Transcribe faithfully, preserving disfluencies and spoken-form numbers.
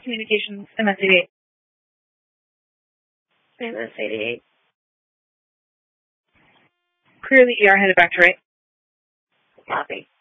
Communications, M S eighty-eight. M S eighty-eight. Clearly E R headed back to right. Copy.